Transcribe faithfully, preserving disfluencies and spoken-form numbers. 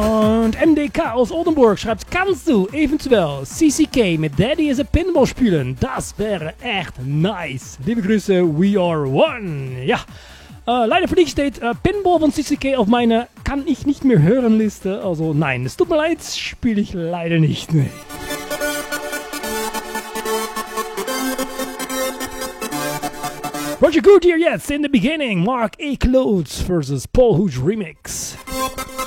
Und M D K aus Oldenburg schreibt, kannst du eventuell C C K mit Daddy is a Pinball spielen? Das wäre echt nice. Liebe Grüße, we are one. Ja, äh, leider für dich steht äh, Pinball von C C K auf meiner kann ich nicht mehr hören Liste. Also nein, es tut mir leid, spiele ich leider nicht. Nee. Roger Good hier jetzt in the beginning. Mark A. Clothes versus Paul Hooch Remix.